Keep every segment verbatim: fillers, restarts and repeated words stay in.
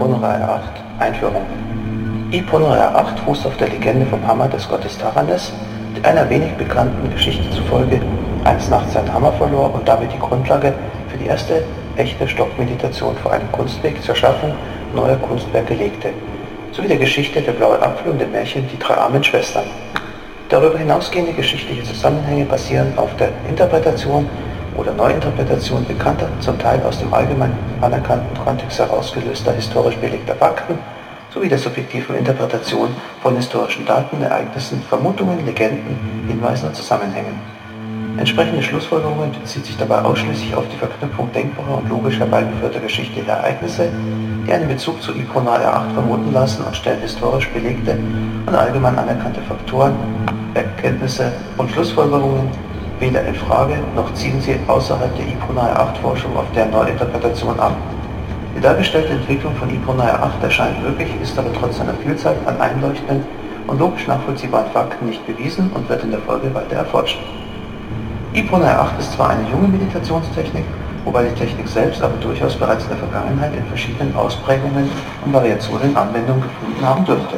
Iponera R acht Einführung. Iponera R acht fußt auf der Legende vom Hammer des Gottes Taranis, der einer wenig bekannten Geschichte zufolge eines Nachts seinen Hammer verlor und damit die Grundlage für die erste echte Stockmeditation vor einem Kunstweg zur Schaffung neuer Kunstwerke legte, sowie der Geschichte der blaue Apfel und dem Märchen Die drei armen Schwestern. Darüber hinausgehende geschichtliche Zusammenhänge basieren auf der Interpretation oder Neuinterpretation bekannter, zum Teil aus dem allgemein anerkannten Kontext herausgelöster historisch belegter Fakten, sowie der subjektiven Interpretation von historischen Daten, Ereignissen, Vermutungen, Legenden, Hinweisen und Zusammenhängen. Entsprechende Schlussfolgerungen bezieht sich dabei ausschließlich auf die Verknüpfung denkbarer und logisch herbeigeführter geschichtlicher Ereignisse, die einen Bezug zu Iponera R acht vermuten lassen und stellen historisch belegte und allgemein anerkannte Faktoren, Erkenntnisse und Schlussfolgerungen weder in Frage, noch ziehen sie außerhalb der Iponera R acht Forschung auf deren Neuinterpretation ab. Die dargestellte Entwicklung von Iponera R acht erscheint möglich, ist aber trotz einer Vielzahl an einleuchtenden und logisch nachvollziehbaren Fakten nicht bewiesen und wird in der Folge weiter erforscht. Iponera R acht ist zwar eine junge Meditationstechnik, wobei die Technik selbst aber durchaus bereits in der Vergangenheit in verschiedenen Ausprägungen und Variationen Anwendung gefunden haben dürfte.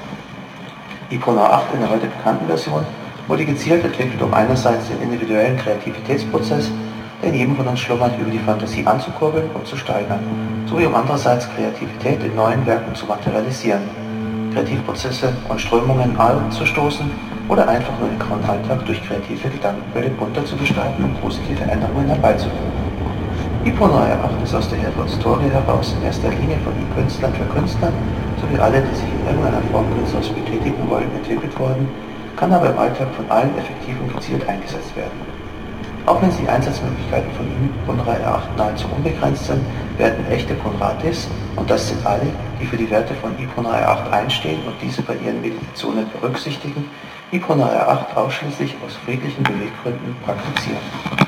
Iponera R acht in der heute bekannten Version wurde gezielt entwickelt, um einerseits den individuellen Kreativitätsprozess, der in jedem von uns schlummert, über die Fantasie anzukurbeln und zu steigern, sowie um andererseits Kreativität in neuen Werken zu materialisieren, Kreativprozesse und Strömungen anzustoßen oder einfach nur den grauen Alltag durch kreative Gedankenbilder bunter zu gestalten und positive Änderungen herbeizuführen. Iponera R acht ist aus der Historie heraus in erster Linie von Künstlern für Künstler sowie alle, die sich in irgendeiner Form künstlerisch betätigen wollen, entwickelt worden, kann aber im Alltag von allen effektiv und gezielt eingesetzt werden. Auch wenn die Einsatzmöglichkeiten von Iponera R acht nahezu unbegrenzt sind, werden echte Ponratis, und das sind alle, die für die Werte von Iponera R acht einstehen und diese bei ihren Meditationen berücksichtigen, Iponera R acht ausschließlich aus friedlichen Beweggründen praktizieren.